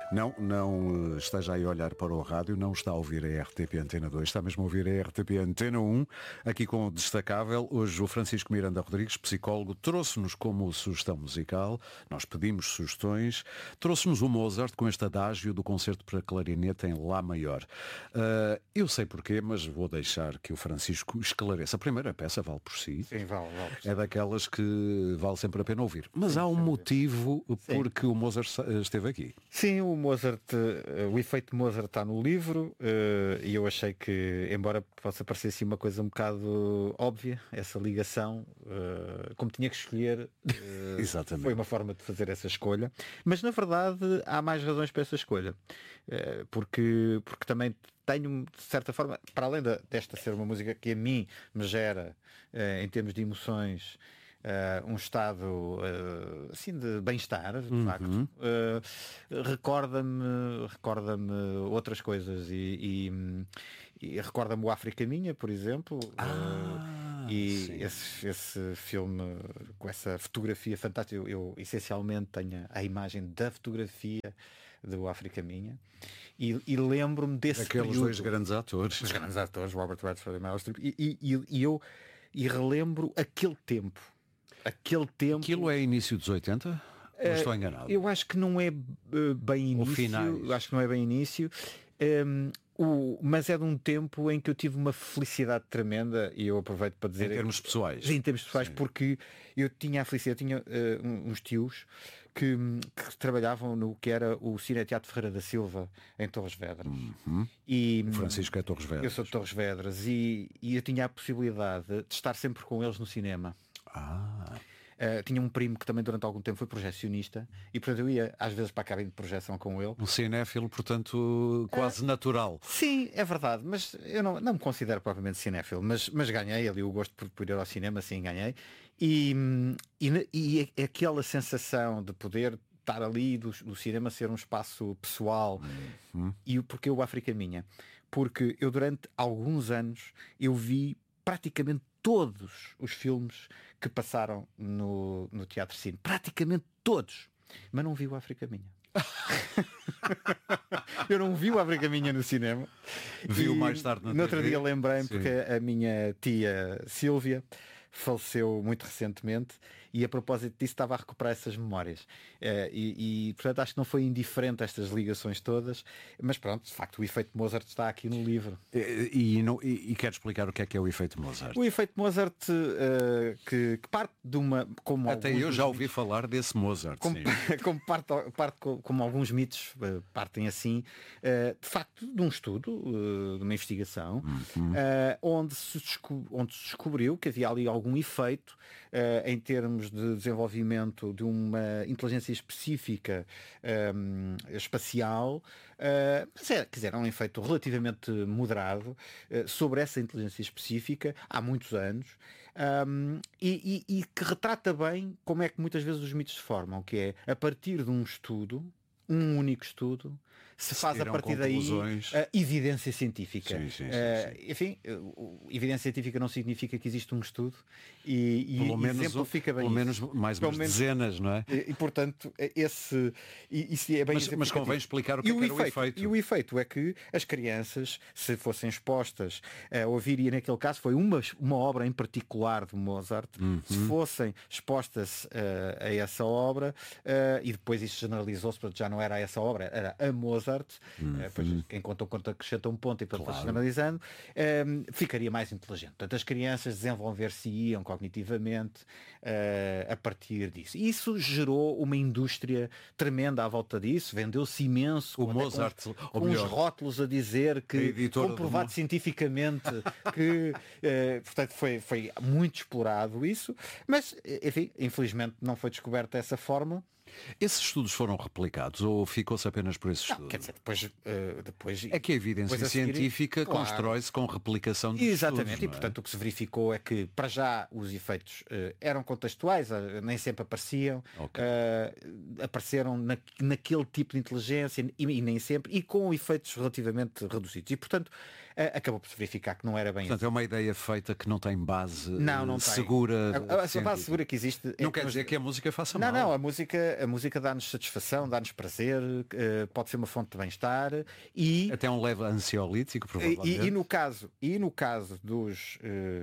Não esteja aí a olhar para o rádio, não está a ouvir a RTP Antena 2, está mesmo a ouvir a RTP Antena 1, aqui com o Destacável. Hoje o Francisco Miranda Rodrigues, psicólogo, trouxe-nos como sugestão musical, nós pedimos sugestões, trouxe-nos o Mozart com este adágio do concerto para clarinete em Lá maior. Eu sei porquê, mas vou deixar que o Francisco esclareça. A primeira peça vale por si. Sim, vale. É daquelas que vale sempre a pena ouvir. Mas há um motivo porque o Mozart esteve aqui. Sim, o Mozart, o efeito Mozart está no livro e eu achei que, embora possa parecer assim uma coisa um bocado óbvia, essa ligação, como tinha que escolher, Exatamente. foi uma forma de fazer essa escolha. Mas na verdade há mais razões para essa escolha, porque também tenho, de certa forma, para além desta ser uma música que a mim me gera, em termos de emoções, um estado assim de bem-estar, de facto, recorda-me outras coisas e recorda-me o África Minha, por exemplo. E esse filme com essa fotografia fantástica, eu essencialmente tenho a imagem da fotografia do África Minha e lembro-me desse aqueles período, dois grandes atores, os grandes atores, Robert Redford e Meryl Streep, e relembro aquele tempo. Aquilo é início dos 80? Ou estou enganado? Eu acho que não é bem início. Eu acho que não é bem início. Mas é de um tempo em que eu tive uma felicidade tremenda e eu aproveito para dizer... Em termos pessoais? Em termos pessoais, sim. Porque eu tinha a felicidade, tinha uns tios que trabalhavam no que era o Cineteatro Ferreira da Silva, em Torres Vedras. E o Francisco é Torres Vedras. Eu sou de Torres Vedras e eu tinha a possibilidade de estar sempre com eles no cinema. Tinha um primo que também durante algum tempo foi projecionista e portanto eu ia às vezes para a cabine de projeção com ele. Um cinéfilo, portanto, quase natural. Sim, é verdade, mas eu não me considero propriamente cinéfilo, mas ganhei ali o gosto por ir ao cinema, sim, ganhei. E aquela sensação de poder estar ali do cinema ser um espaço pessoal. E porque o África Minha? Porque eu durante alguns anos eu vi praticamente todos os filmes que passaram no Teatro Cine. Praticamente todos. Mas não vi o África Minha. Eu não vi o África Minha no cinema. Viu mais tarde na no outro TV. dia lembrei-me porque a minha tia Sílvia faleceu muito recentemente e a propósito disso estava a recuperar essas memórias portanto acho que não foi indiferente estas ligações todas, mas pronto, de facto o efeito Mozart está aqui no livro. E quero explicar o que é o efeito Mozart. O efeito Mozart que parte de uma... Como até eu já ouvi falar desse Mozart. Como alguns mitos partem assim, de facto de um estudo, de uma investigação, onde se descobriu que havia ali algum efeito em termos de desenvolvimento de uma inteligência específica espacial, mas era um efeito relativamente moderado sobre essa inteligência específica há muitos anos, e que retrata bem como é que muitas vezes os mitos se formam, que é a partir de um estudo, um único estudo, se faz a partir daí evidência científica. Sim. Enfim, evidência científica não significa que existe um estudo e pelo menos exemplifica bem pelo menos mais umas dezenas, não é? E portanto, isso é bem mas convém explicar o que era o efeito. E o efeito é que as crianças, se fossem expostas a ouvir, e naquele caso foi uma obra em particular de Mozart, se fossem expostas a essa obra, e depois isso generalizou-se, porque já não era essa obra, era a Mozart, pois quem conta acrescenta um ponto e para depois generalizando, ficaria mais inteligente. Portanto, as crianças desenvolver-se-iam cognitivamente a partir disso. Isso gerou uma indústria tremenda à volta disso, vendeu-se imenso. O Mozart, com os rótulos a dizer que comprovado cientificamente que portanto foi muito explorado isso, mas enfim, infelizmente não foi descoberta essa forma. Esses estudos foram replicados ou ficou-se apenas por esse estudo? Não, quer dizer, depois é que a evidência científica constrói-se com replicação de exatamente, estudos, e portanto o que se verificou é que para já os efeitos eram contextuais, nem sempre apareciam, apareceram naquele tipo de inteligência e nem sempre, e com efeitos relativamente reduzidos. E portanto acabou por se verificar que não era bem Portanto, é uma ideia feita que não tem base não segura. a base segura que existe não quer dizer que a música faça mal. Não, a música dá-nos satisfação, dá-nos prazer, pode ser uma fonte de bem-estar e até um leve ansiolítico, provavelmente. E no caso dos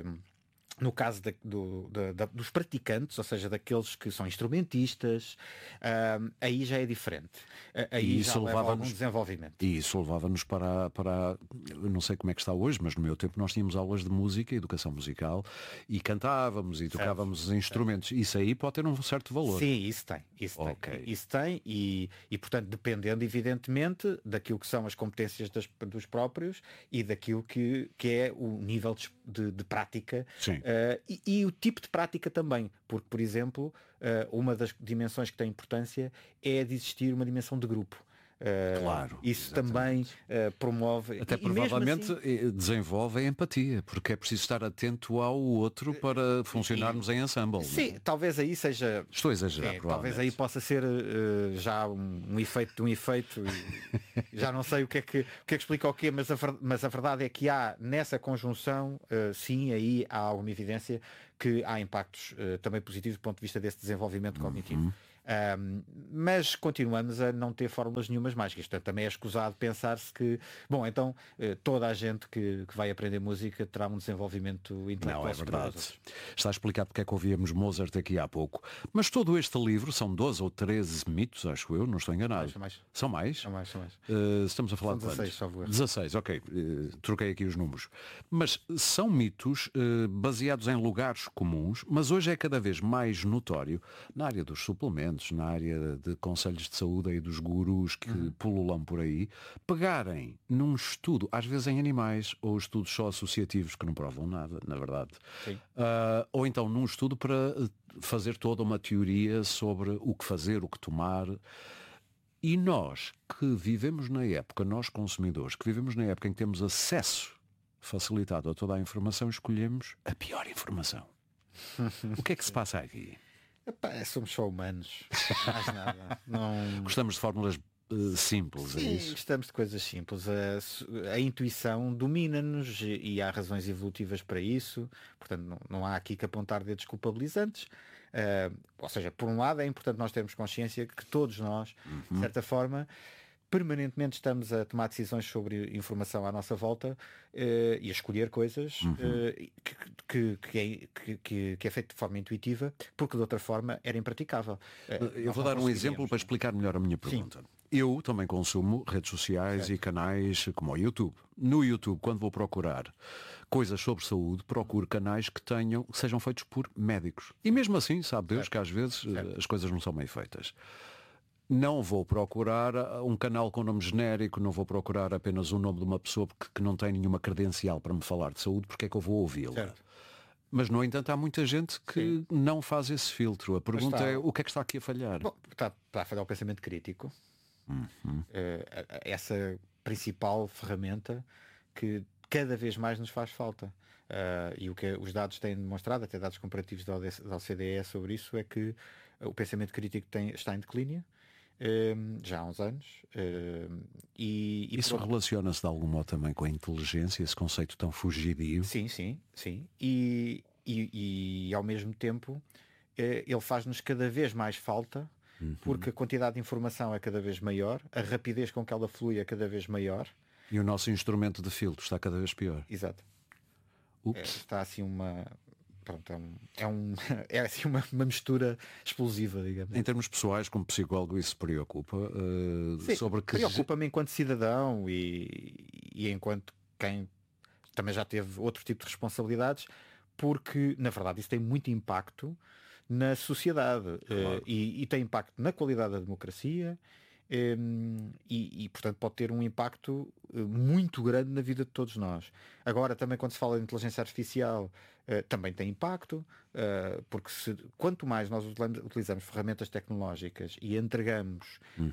dos praticantes, ou seja, daqueles que são instrumentistas, aí já é diferente. Aí já leva algum desenvolvimento. E isso levava-nos para... Eu não sei como é que está hoje, mas no meu tempo nós tínhamos aulas de música, educação musical, e cantávamos e tocávamos instrumentos. Isso aí pode ter um certo valor. Sim, isso tem. Isso tem e, portanto, dependendo, evidentemente, daquilo que são as competências dos próprios e daquilo que é o nível de prática. Sim. E o tipo de prática também, porque, por exemplo, uma das dimensões que tem importância é de existir uma dimensão de grupo. Claro, isso exatamente. Também promove até provavelmente assim, desenvolve a empatia, porque é preciso estar atento ao outro para funcionarmos em ensemble. Sim, não? Talvez aí seja, estou a exagerar, talvez aí possa ser já um efeito de um efeito já não sei o que é que explica o quê, mas a verdade é que há nessa conjunção sim, aí há alguma evidência que há impactos também positivos do ponto de vista desse desenvolvimento cognitivo. Mas continuamos a não ter fórmulas nenhumas mágicas. Portanto, também é escusado pensar-se que, bom, então toda a gente que vai aprender música terá um desenvolvimento intelectual. Não, é verdade. Está explicado porque é que ouvíamos Mozart aqui há pouco. Mas todo este livro, são 12 ou 13 mitos, acho eu, não estou enganado. São mais? São mais. Estamos a falar de 16, só vou. 16, ok. Troquei aqui os números. Mas são mitos baseados em lugares comuns, mas hoje é cada vez mais notório na área dos suplementos, na área de conselhos de saúde e dos gurus que pululam por aí, pegarem num estudo, às vezes em animais, ou estudos só associativos que não provam nada, na verdade. Ou então num estudo para fazer toda uma teoria sobre o que fazer, o que tomar. E nós que vivemos na época, nós consumidores, que vivemos na época em que temos acesso facilitado a toda a informação, escolhemos a pior informação. O que é que se passa aqui? Epá, somos só humanos, mais nada. Não... Gostamos de fórmulas simples. Sim, é isso? gostamos de coisas simples. A intuição domina-nos e há razões evolutivas para isso. Portanto, não há aqui que apontar dedos culpabilizantes. Ou seja, por um lado é importante nós termos consciência que todos nós, de certa forma, permanentemente estamos a tomar decisões sobre informação à nossa volta e a escolher coisas que é feito de forma intuitiva, porque de outra forma era impraticável. Eu vou dar um exemplo para explicar melhor a minha pergunta. Sim. Eu também consumo redes sociais e canais como o YouTube. No YouTube, quando vou procurar coisas sobre saúde, procuro canais que sejam feitos por médicos. E mesmo assim, sabe Deus que às vezes as coisas não são bem feitas. Não vou procurar um canal com nome genérico, não vou procurar apenas o nome de uma pessoa que não tem nenhuma credencial para me falar de saúde, porque é que eu vou ouvi-la. Mas, no entanto, há muita gente que não faz esse filtro. A pergunta é, o que é que está aqui a falhar? Bom, está a falhar o pensamento crítico. Essa principal ferramenta que cada vez mais nos faz falta. E o que os dados têm demonstrado, até dados comparativos da OCDE sobre isso, é que o pensamento crítico está em declínio. Já há uns anos isso relaciona-se de algum modo também com a inteligência, esse conceito tão fugidio? Sim. E ao mesmo tempo ele faz-nos cada vez mais falta, porque a quantidade de informação é cada vez maior, a rapidez com que ela flui é cada vez maior e o nosso instrumento de filtro está cada vez pior. Exato. Está assim uma... Pronto, é assim uma mistura explosiva, digamos. Em termos pessoais, como psicólogo, isso preocupa? Sim, preocupa-me enquanto cidadão e enquanto quem também já teve outro tipo de responsabilidades, porque, na verdade, isso tem muito impacto na sociedade. Claro. E tem impacto na qualidade da democracia e, portanto, pode ter um impacto muito grande na vida de todos nós. Agora, também quando se fala de inteligência artificial, também tem impacto, porque quanto mais nós utilizamos ferramentas tecnológicas e entregamos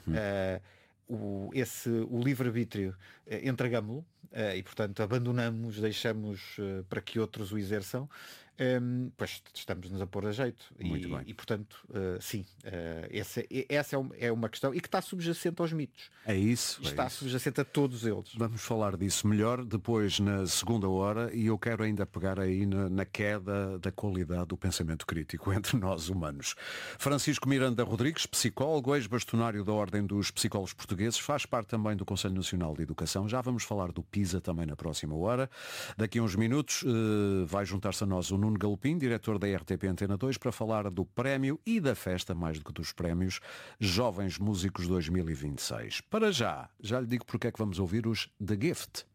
o livre-arbítrio, entregamos-lo e, portanto, abandonamos, deixamos para que outros o exerçam, pois estamos-nos a pôr a jeito. Muito bem. E portanto, sim, essa é uma questão e que está subjacente aos mitos. É isso. Está subjacente a todos eles. Vamos falar disso melhor depois na segunda hora e eu quero ainda pegar aí na queda da qualidade do pensamento crítico entre nós humanos. Francisco Miranda Rodrigues, psicólogo, ex-bastonário da Ordem dos Psicólogos Portugueses, faz parte também do Conselho Nacional de Educação. Já vamos falar do PISA também na próxima hora. Daqui a uns minutos vai juntar-se a nós o Nuno Galopim, diretor da RTP Antena 2, para falar do prémio e da festa, mais do que dos prémios, Jovens Músicos 2026. Para já lhe digo porque é que vamos ouvir os The Gift.